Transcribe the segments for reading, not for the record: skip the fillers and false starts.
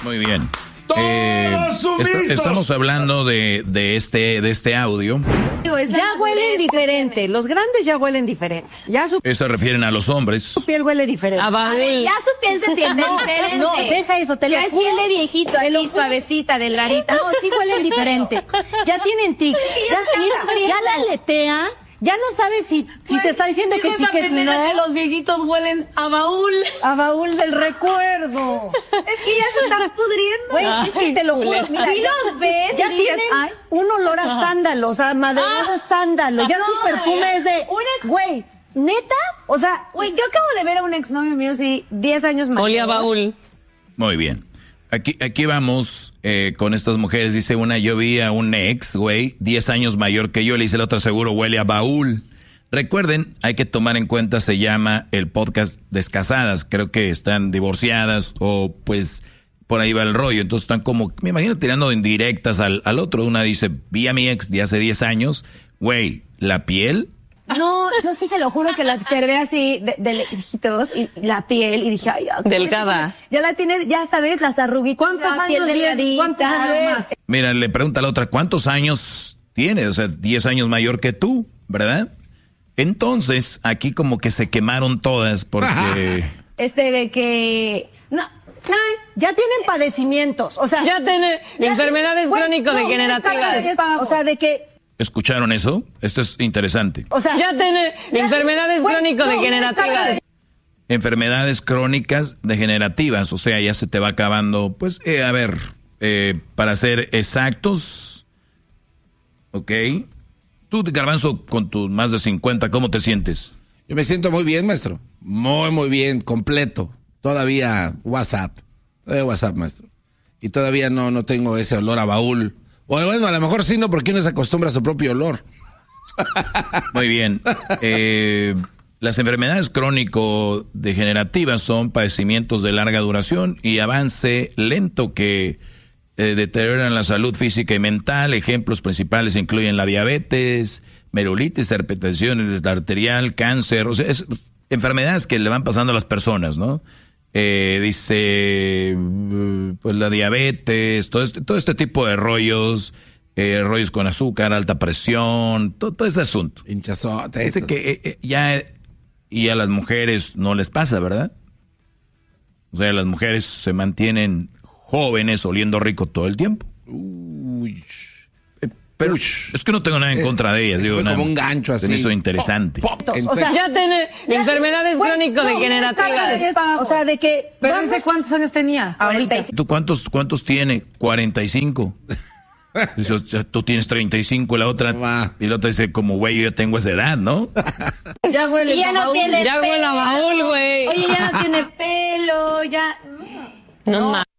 Muy bien. ¡Todos sumisos! Estamos hablando de este audio. Ya huelen diferente. Los grandes ya huelen diferente. Ya su Se refieren a los hombres. piel huele diferente. A ver, ya su piel se siente diferente. No, deja eso. Te Ya lo es piel de juro. viejito, así suavecita, de larita. No, sí huelen diferente. Ya tienen tics. Ya la aletea. Ya no sabes si te está diciendo que sí, que si no. Los viejitos huelen a baúl. A baúl del recuerdo. Es que ya se están pudriendo. Güey, es que te lo juro. Mira, Si los ves, ya y dices, tienen ay. un olor a sándalo, o sea, madreado de sándalo. Ya No, su perfume es de. Güey, ¿neta? O sea, Güey, yo acabo de ver a un exnovio mío, sí, 10 años mayor. Olía baúl. Muy bien. Aquí vamos con estas mujeres. Dice una, yo vi a un ex, güey, 10 años mayor que yo. Le dice la otra, seguro huele a baúl. Recuerden, hay que tomar en cuenta, se llama el podcast Descasadas. Creo que están divorciadas o pues por ahí va el rollo. Entonces están como, me imagino, tirando indirectas al otro. Una dice, vi a mi ex de hace 10 años. Güey, la piel... No, yo sí te lo juro que la observé así de lejitos y la piel y dije, ay, ya, Delgada. Ya la tienes, ya sabes, las arruguitas. ¿Cuántos años tiene? ¿Cuántos años? Mira, le pregunta a la otra, ¿cuántos años tiene? O sea, 10 años mayor que tú, ¿verdad? Entonces, aquí como que se quemaron todas porque... De que... No, ya tienen padecimientos. O sea, Ya tiene enfermedades crónico-degenerativas. O sea, de que. ¿Escucharon eso? Esto es interesante. O sea, Ya tiene enfermedades crónico-degenerativas. Enfermedades crónicas degenerativas, o sea, ya se te va acabando. Pues, a ver, para ser exactos, ok. Tú, Garbanzo, con tus más de 50, ¿cómo te sientes? Yo me siento muy bien, maestro. Muy, muy bien, completo. Todavía WhatsApp, maestro. Y todavía no tengo ese olor a baúl. O bueno, a lo mejor sí, no, porque uno se acostumbra a su propio olor. Muy bien. Las enfermedades crónico-degenerativas son padecimientos de larga duración y avance lento que deterioran la salud física y mental. Ejemplos principales incluyen la diabetes, merulitis, hipertensión arterial, cáncer. O sea, es enfermedades que le van pasando a las personas, ¿no? Dice, pues la diabetes, todo este tipo de rollos, rollos con azúcar, alta presión, todo ese asunto. Hinchazote. Dice que y a las mujeres no les pasa, ¿verdad? O sea, las mujeres se mantienen jóvenes, oliendo rico todo el tiempo. Uy. Pero es que no tengo nada en contra de ellas. Digo, como un gancho así. Se me hizo interesante. o sea, Ya tiene enfermedades crónico-degenerativas. O sea, de que. Pero dice cuántos años tenía. Ahorita. ¿Tú cuántos tiene? 45. Dice, o sea, tú tienes 35, la otra. Y la otra dice, como güey, yo ya tengo esa edad, ¿no? Ya huele Y ya no tiene Ya pelo. huele a baúl, güey. Oye, ya no tiene pelo, ya... No mames.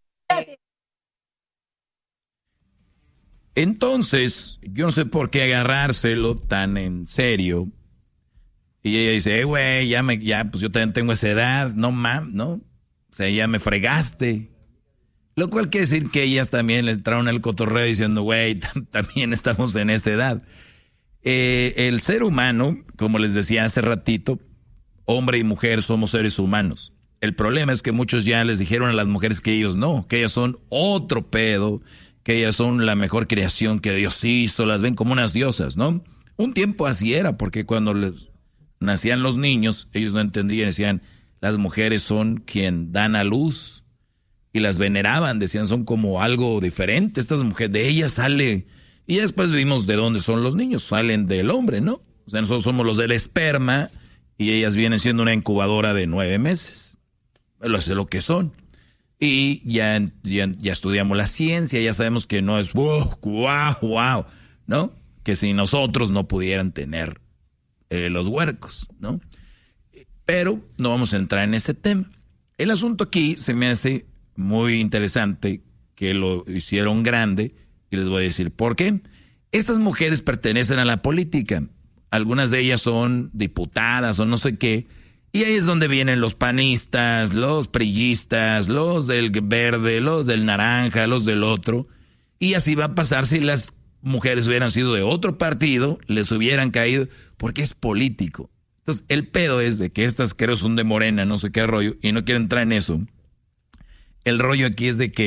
Entonces, yo no sé por qué agarrárselo tan en serio. Y ella dice, güey, pues yo también tengo esa edad, no mames, ¿no? O sea, ya me fregaste. Lo cual quiere decir que ellas también le entraron el cotorreo diciendo, güey, también estamos en esa edad. El ser humano, como les decía hace ratito, hombre y mujer somos seres humanos. El problema es que muchos ya les dijeron a las mujeres que ellos no, que ellas son otro pedo, que ellas son la mejor creación que Dios hizo, las ven como unas diosas, ¿no? Un tiempo así era, porque cuando les nacían los niños, ellos no entendían, decían, las mujeres son quien dan a luz, y las veneraban, decían, son como algo diferente, estas mujeres, de ellas sale, y ya después vimos de dónde son los niños, salen del hombre, ¿no? O sea, nosotros somos los del esperma, y ellas vienen siendo una incubadora de 9 meses, es lo que son. Y ya estudiamos la ciencia, ya sabemos que no es wow, ¿no? Que si nosotros no pudieran tener los huercos, ¿no? Pero no vamos a entrar en ese tema. El asunto aquí se me hace muy interesante que lo hicieron grande y les voy a decir por qué. Estas mujeres pertenecen a la política. Algunas de ellas son diputadas o no sé qué. Y ahí es donde vienen los panistas, los priistas, los del verde, los del naranja, los del otro. Y así va a pasar si las mujeres hubieran sido de otro partido, les hubieran caído, porque es político. Entonces, el pedo es de que estas creo son de Morena, no sé qué rollo, y no quiero entrar en eso. El rollo aquí es de que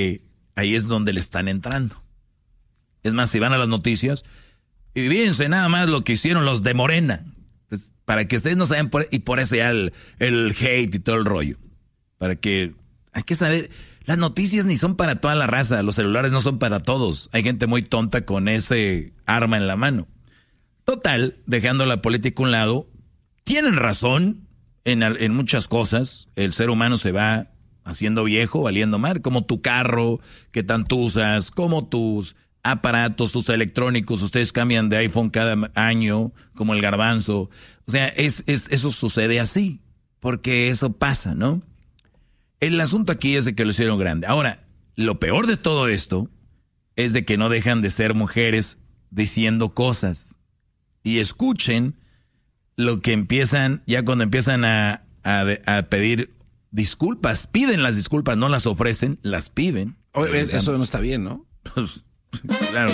ahí es donde le están entrando. Es más, si van a las noticias, y fíjense nada más lo que hicieron los de Morena. Pues, para que ustedes no saben, y por eso ya el hate y todo el rollo. Para que, hay que saber, las noticias ni son para toda la raza, los celulares no son para todos. Hay gente muy tonta con ese arma en la mano. Total, dejando la política a un lado, tienen razón en muchas cosas. El ser humano se va haciendo viejo, valiendo mal, como tu carro que tanto usas, como tus aparatos, tus electrónicos, ustedes cambian de iPhone cada año, como el garbanzo. O sea, eso sucede así, porque eso pasa, ¿no? El asunto aquí es de que lo hicieron grande. Ahora, lo peor de todo esto es de que no dejan de ser mujeres diciendo cosas. Y escuchen lo que empiezan, ya cuando empiezan a pedir disculpas, piden las disculpas, no las ofrecen, las piden. Oye, eso no está bien, ¿no? Claro.